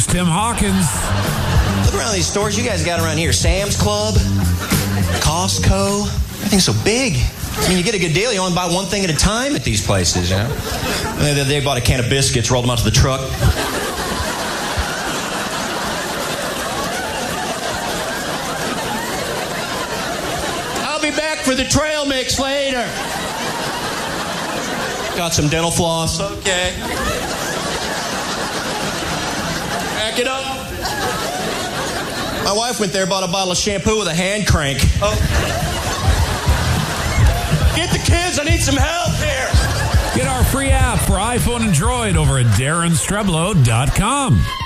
here's Tim Hawkins. Look around these stores you guys got around here. Sam's Club, Costco. Everything's so big. I mean, you get a good deal. You only buy one thing at a time at these places, you know? They bought a can of biscuits, rolled them out to the truck. I'll be back for the trail mix later. Got some dental floss. Okay. Back it up. My wife went there, bought a bottle of shampoo with a hand crank. Oh. Get the kids, I need some help here. Get our free app for iPhone and Droid over at DarrenStreblo.com.